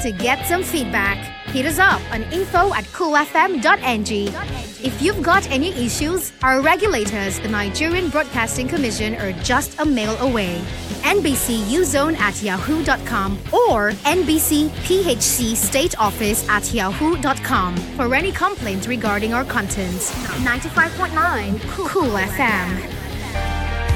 to get some feedback. Hit us up on info@coolfm.ng. If you've got any issues, our regulators, the Nigerian Broadcasting Commission, are just a mail away. NBCUzone@yahoo.com or NBCPHC State Office @yahoo.com for any complaints regarding our content. 95.9 Cool FM.